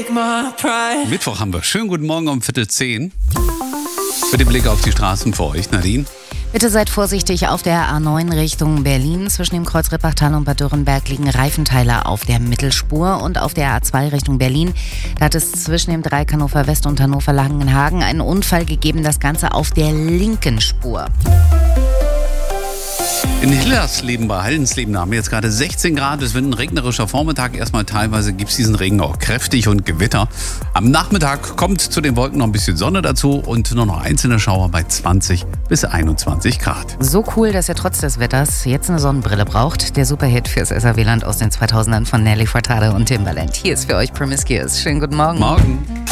Mittwoch haben wir. Schönen guten Morgen um 9:45. Mit dem Blick auf die Straßen für euch, Nadine. Bitte seid vorsichtig auf der A9 Richtung Berlin. Zwischen dem Kreuz Rippachtal und Bad Dürrenberg liegen Reifenteile auf der Mittelspur. Und auf der A2 Richtung Berlin, da hat es zwischen dem Dreieck Hannover West und Hannover Langenhagen einen Unfall gegeben. Das Ganze auf der linken Spur. In Hillersleben bei Haldensleben haben wir jetzt gerade 16 Grad. Es wird ein regnerischer Vormittag. Erstmal teilweise gibt es diesen Regen auch kräftig und Gewitter. Am Nachmittag kommt zu den Wolken noch ein bisschen Sonne dazu und nur noch einzelne Schauer bei 20 bis 21 Grad. So cool, dass ihr trotz des Wetters jetzt eine Sonnenbrille braucht. Der Superhit fürs SAW-Land aus den 2000ern von Nelly Furtado und Timbaland. Hier ist für euch Promiscuous. Schönen guten Morgen. Morgen.